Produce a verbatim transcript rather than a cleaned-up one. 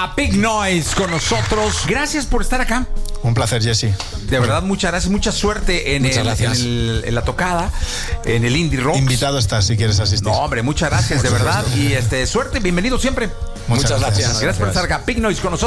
a Big Noise con nosotros. Gracias por estar acá. Un placer, Jesse. De verdad, muchas gracias. Mucha suerte en, el, en, el, en la tocada, en el Indie Rock. Invitado estás si quieres asistir. No, hombre, muchas gracias, de verdad. Y este, suerte, bienvenido siempre. Muchas, muchas gracias. gracias. Gracias por estar acá. Big Noise con nosotros.